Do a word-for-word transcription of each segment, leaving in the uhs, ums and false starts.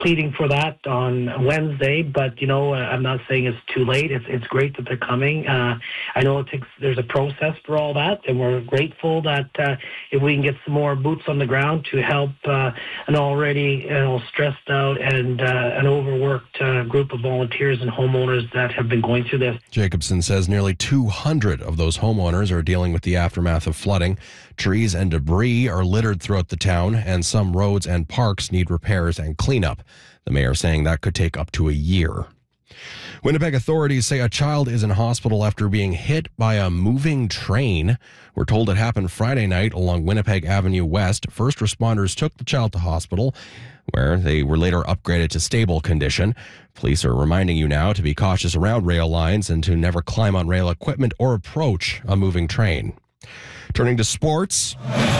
pleading for that on Wednesday, but you know, I'm not saying it's too late. It's it's great that they're coming. Uh, I know it takes there's a process for all that, and we're grateful that uh, if we can get some more boots on the ground to help uh, an already you know stressed out and uh, an overworked uh, group of volunteers and homeowners that have been going through this. Jacobson says nearly two hundred of those homeowners are dealing with the aftermath of flooding. Trees and debris are littered throughout the town, and some roads and parks need repairs and cleanup. The mayor saying that could take up to a year. Winnipeg authorities say a child is in hospital after being hit by a moving train. We're told it happened Friday night along Winnipeg Avenue West. First responders took the child to hospital, where they were later upgraded to stable condition. Police are reminding you now to be cautious around rail lines and to never climb on rail equipment or approach a moving train. Turning to sports.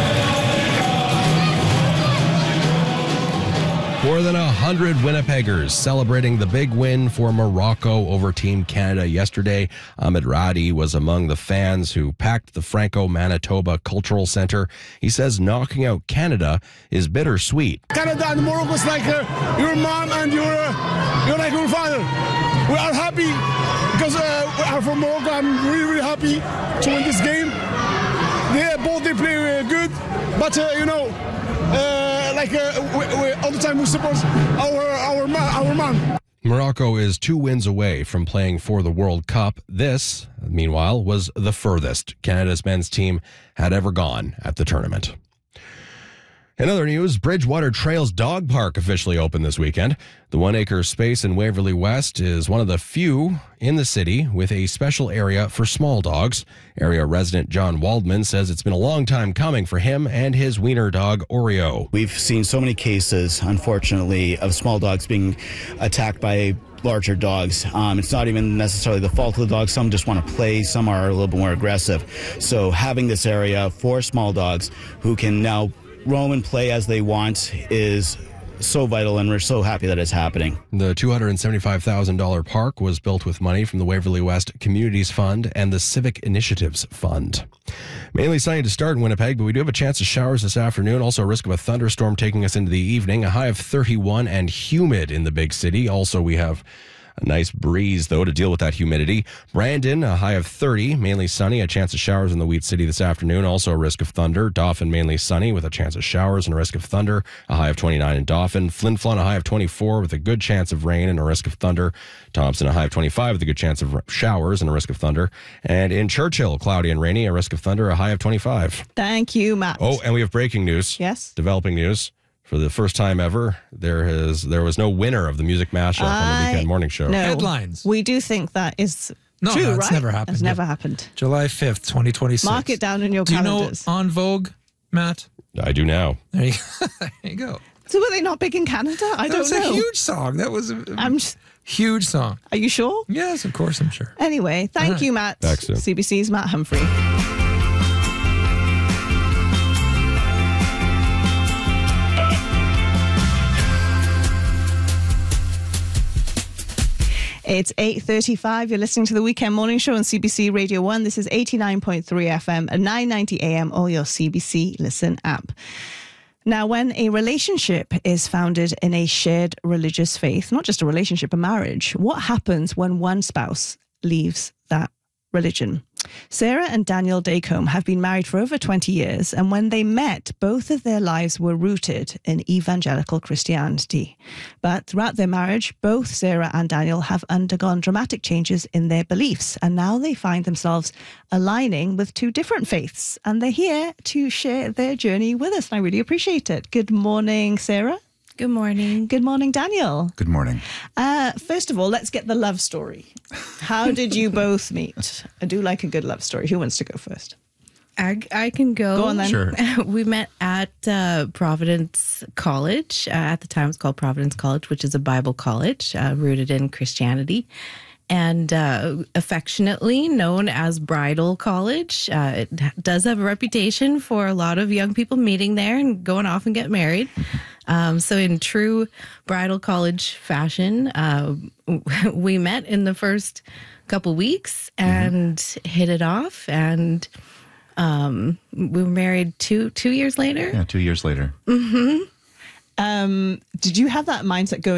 More than one hundred Winnipeggers celebrating the big win for Morocco over Team Canada yesterday. Ahmed Radi was among the fans who packed the Franco-Manitoba Cultural Centre. He says knocking out Canada is bittersweet. Canada and Morocco is like uh, your mom and your, uh, you're like your father. We are happy because uh, we are from Morocco. I'm really, really happy to win this game. They both they play uh, good, but uh, you know, uh, like uh, we, we, all the time we support our our man, our man. Morocco is two wins away from playing for the World Cup. This, meanwhile, was the furthest Canada's men's team had ever gone at the tournament. In other news, Bridgewater Trails Dog Park officially opened this weekend. The one-acre space in Waverly West is one of the few in the city with a special area for small dogs. Area resident John Waldman says it's been a long time coming for him and his wiener dog, Oreo. We've seen so many cases, unfortunately, of small dogs being attacked by larger dogs. Um, it's not even necessarily the fault of the dog. Some just want to play. Some are a little bit more aggressive. So having this area for small dogs who can now roam and play as they want is so vital, and we're so happy that it's happening. The two hundred seventy-five thousand dollars park was built with money from the Waverly West Communities Fund and the Civic Initiatives Fund. Mainly sunny to start in Winnipeg, but we do have a chance of showers this afternoon. Also a risk of a thunderstorm taking us into the evening. A high of thirty-one and humid in the big city. Also, we have a nice breeze, though, to deal with that humidity. Brandon, a high of thirty, mainly sunny, a chance of showers in the Wheat City this afternoon. Also a risk of thunder. Dauphin, mainly sunny with a chance of showers and a risk of thunder. A high of twenty-nine in Dauphin. Flin Flon, a high of twenty-four with a good chance of rain and a risk of thunder. Thompson, a high of twenty-five with a good chance of showers and a risk of thunder. And in Churchill, cloudy and rainy, a risk of thunder, a high of twenty-five. Thank you, Matt. Oh, and we have breaking news. Yes. Developing news. For the first time ever, there has there was no winner of the music mashup on the weekend morning show. No, Headlines. We do think that is No, true, no, it's right? never happened. It's never happened. July fifth, twenty twenty-six. Mark it down in your Do you know calendars. On Vogue, Matt? I do now. There you, there you go. So were they not big in Canada? I That don't was know. a huge song. That was a, a I'm just, huge song. are you sure? Yes, of course, I'm sure. Anyway, thank All right. you, Matt. Back soon. C B C's Matt Humphrey. It's eight thirty-five. You're listening to the Weekend Morning Show on C B C Radio one. This is eighty-nine point three F M and nine ninety A M or your C B C Listen app. Now, when a relationship is founded in a shared religious faith, not just a relationship, a marriage, what happens when one spouse leaves that religion? Sarah and Daniel Dacombe have been married for over twenty years, and when they met, both of their lives were rooted in evangelical Christianity. But throughout their marriage, both Sarah and Daniel have undergone dramatic changes in their beliefs, and now they find themselves aligning with two different faiths, and they're here to share their journey with us, and I really appreciate it. Good morning, Sarah. Good morning. Good morning, Daniel. Good morning. Uh, first of all, let's get the love story. How did you both meet? I do like a good love story. Who wants to go first? I, I can go. Go on then. Sure. We met at uh, Providence College. Uh, at the time, it was called Providence College, which is a Bible college uh, rooted in Christianity, and uh, affectionately known as Bridal College. Uh, it does have a reputation for a lot of young people meeting there and going off and get married. Um, so in true Bridal College fashion, uh, we met in the first couple weeks and mm-hmm. hit it off, and um, we were married two two years later. Yeah, two years later. Mm-hmm. Um, did you have that mindset going